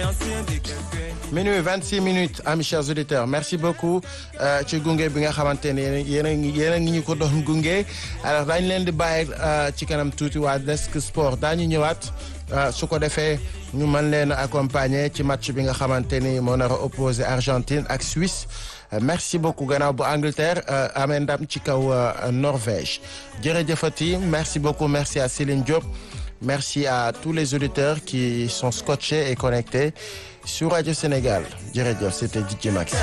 minuit 26 minutes amis chers auditeurs merci beaucoup ci gunge bi nga xamante ne yéen a ngi ñu ko doon gunge alors daañu leen di bàyyi ci kanam tuuti waa Desk Sport daañu ñëwaat su ko defee ñu mën leen accompagner ci match bi nga xamante ni moo nar a opposé Argentine ak Suisse merci beaucoup gannaaw bu Angleterre amee ndam ci kaw Norvège jërëjëfati merci beaucoup merci à Céline Diop merci à tous les auditeurs qui sont scotchés et connectés sur Radio Sénégal jërëjëf c'était DJ Max